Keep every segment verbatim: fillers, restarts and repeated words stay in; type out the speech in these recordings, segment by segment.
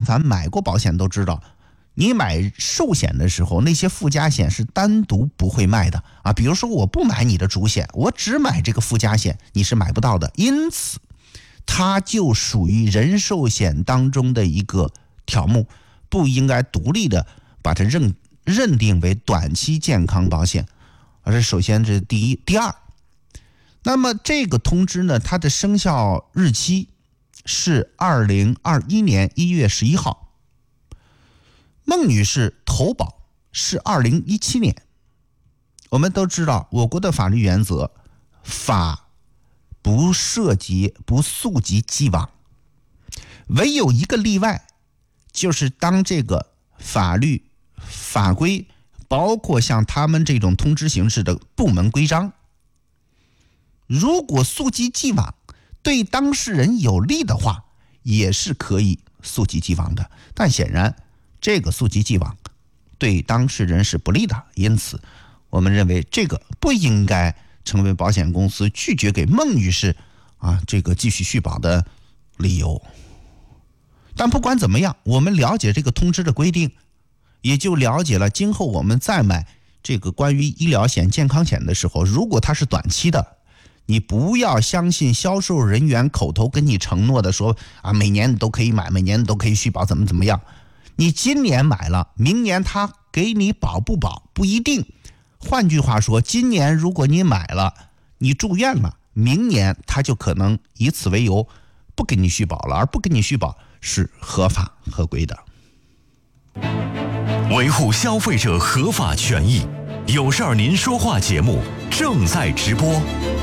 凡买过保险都知道，你买寿险的时候，那些附加险是单独不会卖的啊。比如说我不买你的主险，我只买这个附加险，你是买不到的。因此它就属于人寿险当中的一个条目，不应该独立的把它认认定为短期健康保险。而这首先这是第一。第二，那么这个通知呢，它的生效日期是二零二一年一月十一号。孟女士投保是二零一七年。我们都知道我国的法律原则，法不涉及不溯及既往，唯有一个例外，就是当这个法律法规包括像他们这种通知形式的部门规章，如果溯及既往对当事人有利的话，也是可以溯及既往的。但显然这个溯及既往对当事人是不利的，因此我们认为这个不应该成为保险公司拒绝给孟女士啊这个继续续保的理由。但不管怎么样，我们了解这个通知的规定，也就了解了今后我们再买这个关于医疗险、健康险的时候，如果它是短期的，你不要相信销售人员口头跟你承诺的说啊，每年你都可以买，每年你都可以续保，怎么怎么样。你今年买了，明年他给你保不保不一定。换句话说，今年如果你买了，你住院了，明年他就可能以此为由不给你续保了，而不给你续保是合法合规的。 维护消费者合法权益，有事儿您说话节目正在直播。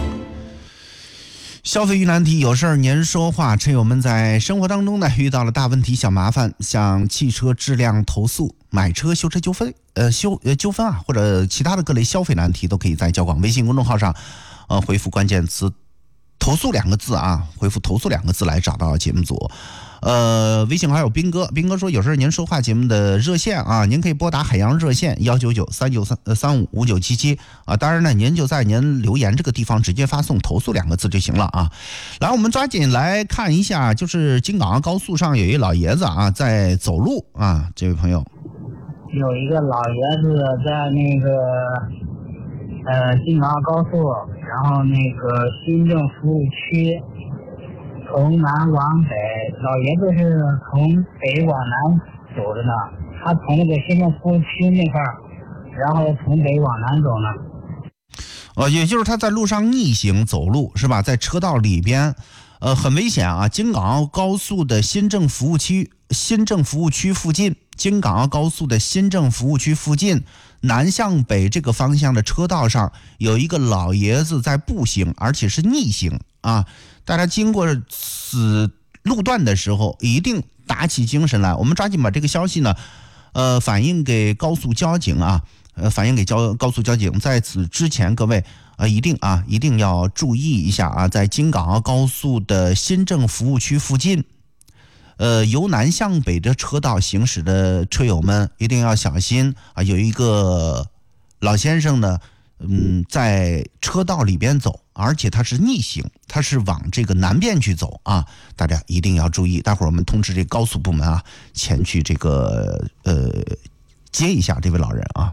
消费遇难题，有事儿您说话。车友们在生活当中呢遇到了大问题、小麻烦，像汽车质量投诉、买车修车纠纷、呃修呃纠纷啊，或者其他的各类消费难题，都可以在交广微信公众号上，呃回复关键词“投诉”两个字啊，回复“投诉”两个字来找到节目组。呃，微信还有斌哥，斌哥说有事您说话节目的热线啊，您可以拨打海洋热线幺九九三九三三五五九七七啊。当然呢，您就在您留言这个地方直接发送“投诉”两个字就行了啊。来，我们抓紧来看一下，就是京港澳高速上有一老爷子啊，在走路啊，这位朋友， 有一个老爷子在那个呃京港澳高速，然后那个新政服务区。从南往北，老爷子是从北往南走的呢。他从那个新政服务区那块儿，然后从北往南走呢。 呃，也就是他在路上逆行走路是吧？在车道里边，呃，很危险啊！京港澳高速的新政服务区、新政服务区附近，京港澳高速的新政服务区附近，南向北这个方向的车道上有一个老爷子在步行，而且是逆行啊！大家经过此路段的时候，一定打起精神来。我们抓紧把这个消息呢，呃，反映给高速交警啊，呃，反映给交高速交警。在此之前，各位呃，一定啊，一定要注意一下啊，在京港澳高速的新政服务区附近，呃，由南向北的车道行驶的车友们一定要小心啊！有一个老先生呢。嗯，在车道里边走，而且他是逆行，他是往这个南边去走啊！大家一定要注意。待会儿我们通知这高速部门啊，前去这个呃接一下这位老人啊。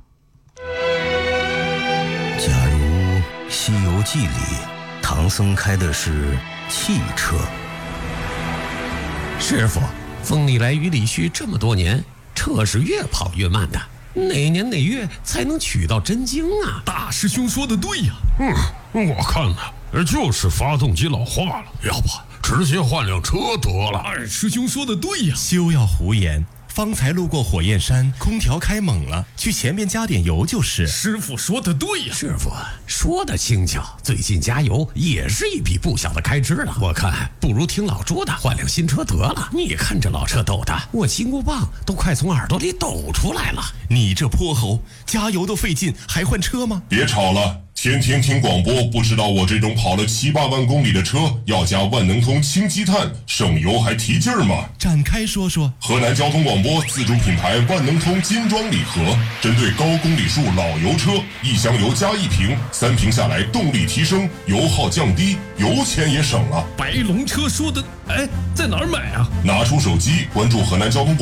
假如《西游记》里唐僧开的是汽车， 师傅，风里来雨里去这么多年，车是越跑越慢的。哪年哪月才能取到真经啊？ 大师兄说的对呀。嗯，我看呢，就是发动机老化了，要不直接换辆车得了。二师兄说的对呀。 休要胡言，方才路过火焰山，空调开猛了，去前面加点油就是。 师傅说的对呀。 师傅说的轻巧，最近加油也是一笔不小的开支了。我看不如听老朱的，换辆新车得了。你看这老车抖的，我金箍棒都快从耳朵里抖出来了。 你这泼猴，加油都费劲，还换车吗？ 别吵了。天天听广播，不知道我这种跑了七八万公里的车要加万能通氢积碳，省油还提劲儿吗？ 展开说说。 河南交通广播自主品牌万能通金装礼盒，针对高公里数老油车，一箱油加一瓶，三瓶下来动力提升，油耗降低，油钱也省了。 白龙车说的，哎，在哪儿买啊？ 拿出手机关注河南交通广播